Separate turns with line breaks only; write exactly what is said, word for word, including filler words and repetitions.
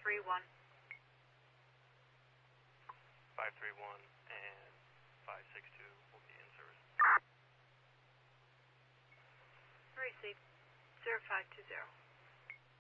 three one.
five three one and five six two will be in service.
Receive. zero five two zero.